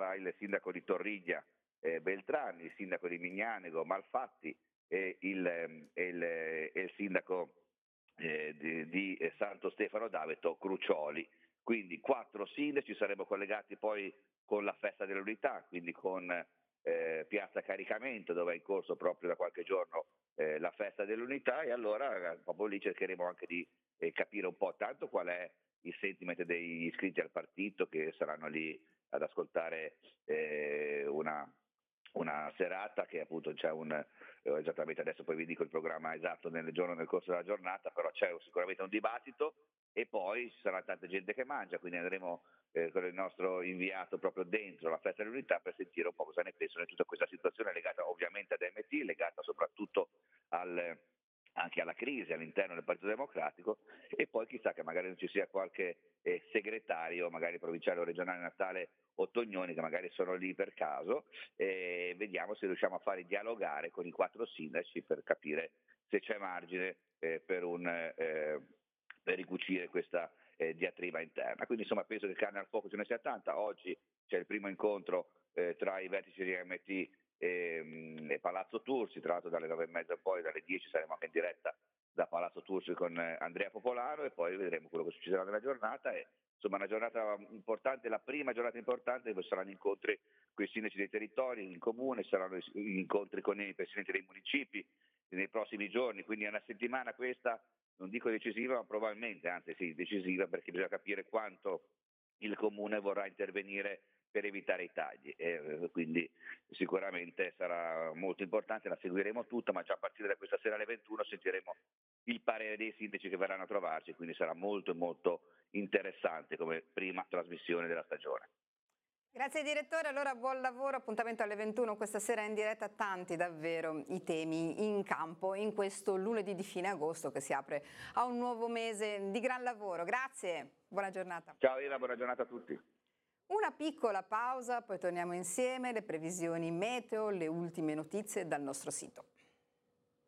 sarà il sindaco di Torriglia Beltrami, il sindaco di Mignanego Malfatti e il sindaco di Santo Stefano d'Aveto Crucioli. Quindi 4 sindaci, saremo collegati poi con la festa dell'unità, quindi con Piazza Caricamento, dove è in corso proprio da qualche giorno la festa dell'unità, e allora proprio lì cercheremo anche di capire un po' tanto qual è il sentiment degli iscritti al partito, che saranno lì ad ascoltare una serata che appunto c'è esattamente adesso poi vi dico il programma esatto nel corso della giornata, però c'è sicuramente un dibattito e poi ci sarà tanta gente che mangia, quindi andremo con il nostro inviato proprio dentro la festa dell'unità per sentire un po' cosa ne pensano di tutta questa situazione legata ovviamente ad MT, legata soprattutto anche alla crisi all'interno del Partito Democratico, e poi chissà che magari non ci sia qualche segretario, magari provinciale o regionale Natale Ottognoni, che magari sono lì per caso, e vediamo se riusciamo a fare dialogare con i 4 sindaci per capire se c'è margine per ricucire questa diatriba interna. Quindi insomma penso che carne al fuoco ce ne sia tanta. Oggi c'è il primo incontro tra i vertici di MT e Palazzo Tursi, tra l'altro dalle 9:30 in poi, dalle 10 saremo anche in diretta da Palazzo Tursi con Andrea Popolaro, e poi vedremo quello che succederà nella giornata. E insomma una giornata importante, la prima giornata importante, dove saranno incontri con i sindaci dei territori in comune, saranno incontri con i presidenti dei municipi nei prossimi giorni, quindi è una settimana questa, non dico decisiva, ma probabilmente, anzi sì, decisiva, perché bisogna capire quanto il comune vorrà intervenire per evitare i tagli, quindi sicuramente sarà molto importante, la seguiremo tutta, ma già a partire da questa sera alle 21 sentiremo il parere dei sindaci che verranno a trovarci, quindi sarà molto molto interessante come prima trasmissione della stagione. Grazie direttore, allora buon lavoro, appuntamento alle 21 questa sera in diretta, tanti davvero i temi in campo in questo lunedì di fine agosto che si apre a un nuovo mese di gran lavoro. Grazie, buona giornata. Ciao Eva, buona giornata a tutti. Una piccola pausa, poi torniamo insieme, le previsioni meteo, le ultime notizie dal nostro sito.